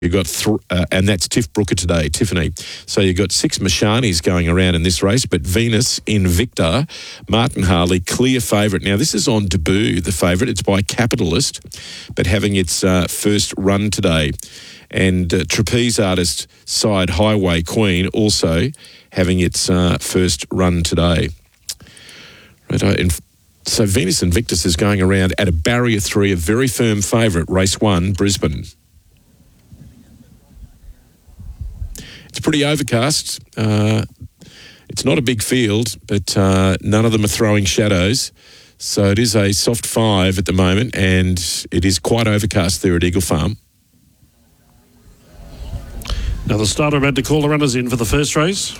You've got, and that's Tiff Brooker today, Tiffany. So you've got 6 Mashanis going around in this race, but Venus Invicta, Martin Harley, clear favourite. Now, this is on debut, the favourite. It's by Capitalist, but having its first run today. And trapeze artist side Highway Queen also having its first run today. So Venus Invictus is going around at a barrier 3, a very firm favourite, race 1, Brisbane. It's pretty overcast. It's not a big field, but none of them are throwing shadows. So it is a soft 5 at the moment, and it is quite overcast there at Eagle Farm. Now the starter about to call the runners in for the first race.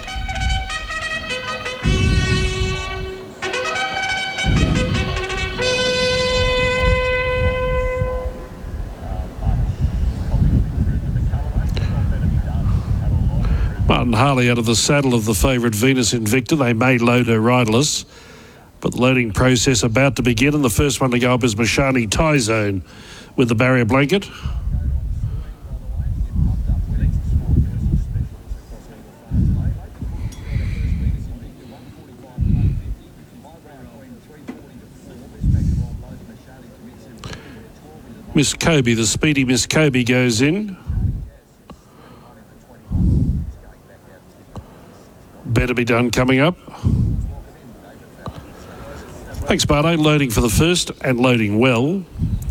Martin Harley out of the saddle of the favourite Venus Invicta. They may load her riderless, but the loading process about to begin, and the first one to go up is Mashani Tyzone with the barrier blanket. Miss Kobe, the speedy Miss Kobe goes in. Better Be Done coming up. Thanks, Bardo. Loading for the first and loading well.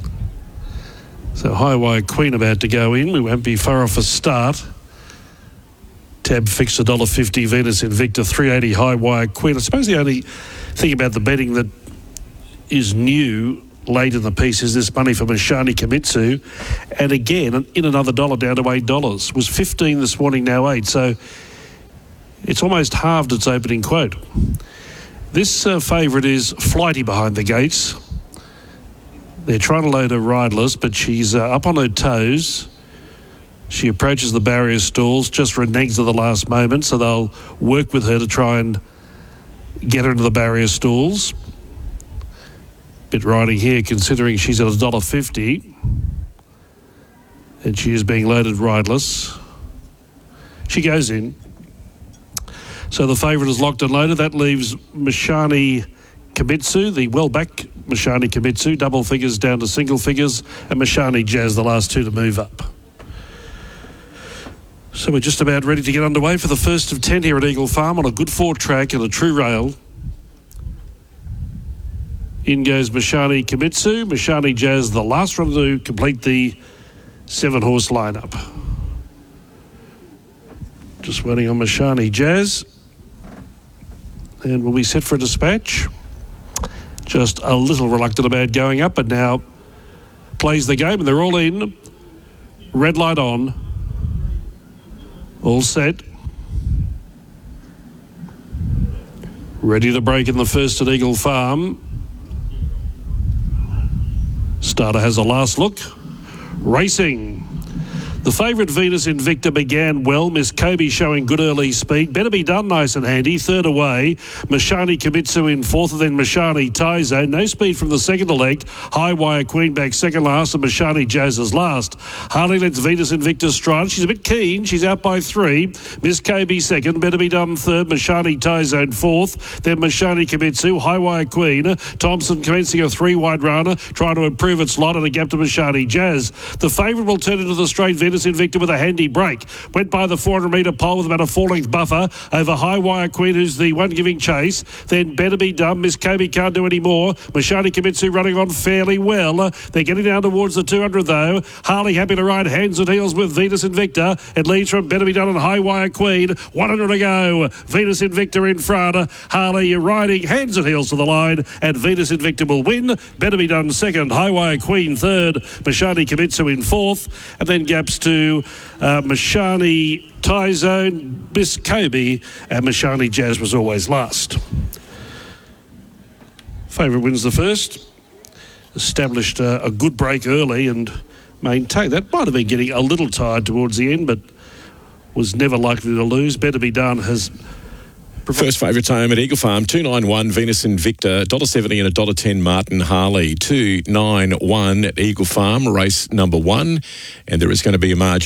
So Highway Queen about to go in. We won't be far off a start. Tab fixed $1.50. Venus Invicta, $3.80. Highway Queen. I suppose the only thing about the betting that is new late in the piece is this money for Mashani Kimitsu. And again, in another dollar down to $8. Was 15 this morning, now 8. So it's almost halved its opening quote. This favourite is flighty behind the gates. They're trying to load her riderless, but she's up on her toes. She approaches the barrier stalls, just reneges at the last moment, so they'll work with her to try and get her into the barrier stalls. Bit riding here, considering she's at $1.50, and she is being loaded riderless. She goes in. So the favourite is locked and loaded. That leaves Mashani Kimitsu, the well-back Mashani Kimitsu, double figures down to single figures, and Mashani Jazz, the last 2 to move up. So we're just about ready to get underway for the first of 10 here at Eagle Farm on a good 4 track and a true rail. In goes Mashani Kimitsu. Mashani Jazz, the last one to complete the 7-horse lineup. Just waiting on Mashani Jazz. And we'll be set for a dispatch. Just a little reluctant about going up, but now plays the game, and they're all in. Red light on. All set. Ready to break in the first at Eagle Farm. Starter has a last look. Racing. The favourite Venus Invicta began well. Miss Kobe showing good early speed. Better Be Done nice and handy. 3rd away. Mashani Kimitsu in 4th, and then Mashani Tyzone. No speed from the second elect. Highwire Queen back second last, and Mashani Jazz is last. Harley lets Venus Invicta stride. She's a bit keen. She's out by 3. Miss Kobe second. Better Be Done third. Mashani Tyzone 4th. Then Mashani Kimitsu. Highwire Queen. Thompson commencing a 3-wide runner, trying to improve its lot, and a gap to Mashani Jazz. The favourite will turn into the straight. Venus Invicta with a handy break. Went by the 400-metre pole with about a 4-length buffer over Highwire Queen, who's the one giving chase. Then Better Be Done. Miss Kobe can't do any more. Mashani Kimitsu running on fairly well. They're getting down towards the 200 though. Harley happy to ride hands and heels with Venus Invicta. It leads from Better Be Done and Highwire Queen. 100 to go. Venus Invicta in front. Harley riding hands and heels to the line, and Venus Invicta will win. Better Be Done second. Highwire Queen third. Mashani Kimitsu in 4th, and then gaps to Mashani Tyzone, Miss Kobe, and Mashani Jazz was always last. Favourite wins the first. Established a good break early and maintained. That might have been getting a little tired towards the end, but was never likely to lose. Better Be Done has... First favourite home at Eagle Farm, 291 Venus Invicta, $1.70 and $1.10 Martin Harley, 291 at Eagle Farm, race number 1, and there is going to be a margin.